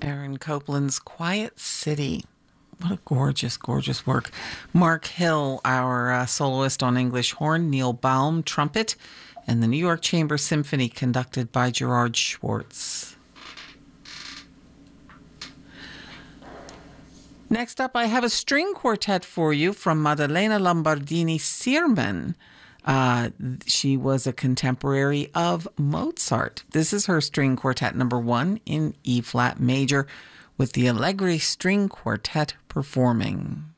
Aaron Copland's Quiet City. What a gorgeous, gorgeous work. Mark Hill, our soloist on English horn, Neil Baum, trumpet, and the New York Chamber Symphony conducted by Gerard Schwartz. Next up, I have a string quartet for you from Maddalena Lombardini-Sirman. She was a contemporary of Mozart. This is her string quartet number 1 in E-flat major with the Allegri String Quartet performing.